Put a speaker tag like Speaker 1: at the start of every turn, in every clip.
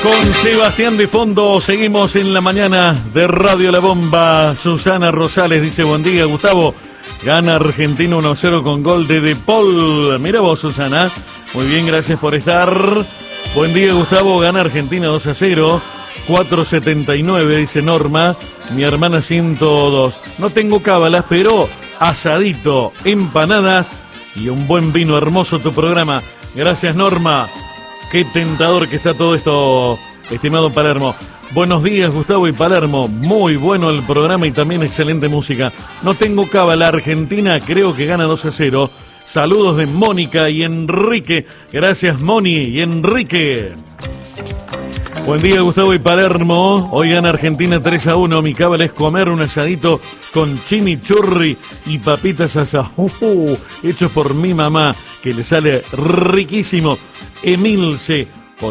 Speaker 1: Con Sebastián de fondo, seguimos en la mañana de Radio La Bomba. Susana Rosales dice, buen día, Gustavo. Gana Argentina 1-0 con gol de De Paul. Mira vos, Susana. Muy bien, gracias por estar. Buen día, Gustavo. Gana Argentina 2-0. 4.79, dice Norma. Mi hermana 102. No tengo cábalas, pero asadito, empanadas y un buen vino. Hermoso tu programa. Gracias, Norma. Qué tentador que está todo esto, estimado Palermo. Buenos días, Gustavo y Palermo. Muy bueno el programa y también excelente música. No tengo cábala. Argentina creo que gana 2-0. Saludos de Mónica y Enrique. Gracias, Moni y Enrique. Buen día, Gustavo y Palermo. Hoy gana Argentina 3-1. Mi cábala es comer un asadito con chimichurri y papitas asadas. Hechos por mi mamá, que le sale riquísimo. Emilce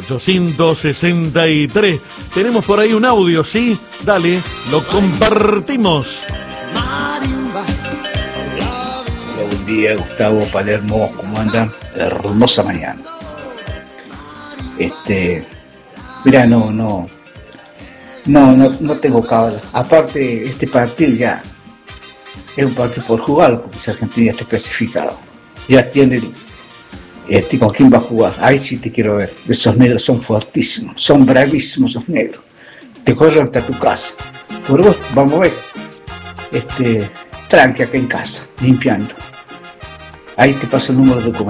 Speaker 1: 863. Tenemos por ahí un audio, ¿sí? Dale, lo compartimos.
Speaker 2: Hola, buen día, Gustavo, Palermo, ¿cómo andan? Hermosa mañana. Mirá, no tengo cábala. Aparte, este partido ya es un partido por jugarlo, porque si Argentina ya está clasificado. Ya tiene con quién va a jugar. Ahí sí te quiero ver. Esos negros son fuertísimos, son bravísimos esos negros. Te corren hasta tu casa. Por vos, vamos a ver. Tranqui acá en casa, limpiando. Ahí te paso el número de documento.